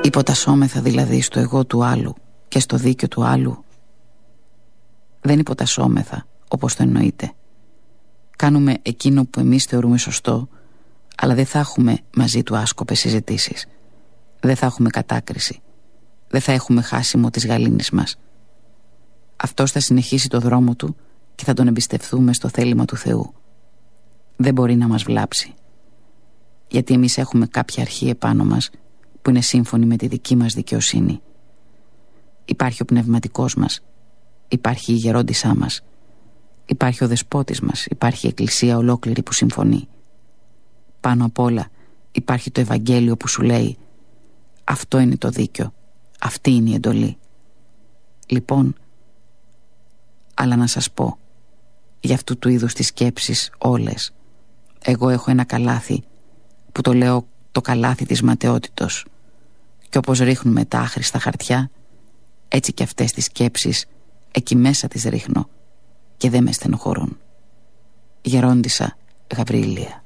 Υποτασσόμεθα δηλαδή στο εγώ του άλλου και στο δίκιο του άλλου. Δεν υποτασσόμεθα όπως το εννοείται. Κάνουμε εκείνο που εμείς θεωρούμε σωστό, αλλά δεν θα έχουμε μαζί του άσκοπες συζητήσεις. Δεν θα έχουμε κατάκριση. Δεν θα έχουμε χάσιμο της γαλήνης μας. Αυτός θα συνεχίσει το δρόμο του και θα τον εμπιστευτούμε στο θέλημα του Θεού. Δεν μπορεί να μας βλάψει. Γιατί εμείς έχουμε κάποια αρχή επάνω μας που είναι σύμφωνη με τη δική μας δικαιοσύνη. Υπάρχει ο πνευματικός μας, υπάρχει η γερόντισά μας, υπάρχει ο δεσπότης μας, υπάρχει η εκκλησία ολόκληρη που συμφωνεί. Πάνω απ' όλα υπάρχει το Ευαγγέλιο που σου λέει αυτό είναι το δίκιο, αυτή είναι η εντολή. Λοιπόν, αλλά να σας πω, για αυτού του είδους τις σκέψεις όλες, εγώ έχω ένα καλάθι που το λέω το καλάθι της ματαιότητος. Και όπως ρίχνουμε τα άχρηστα χαρτιά, έτσι και αυτές τις σκέψεις εκεί μέσα τις ρίχνω και δεν με στενοχωρούν. Γερόντισσα Γαβρίλια.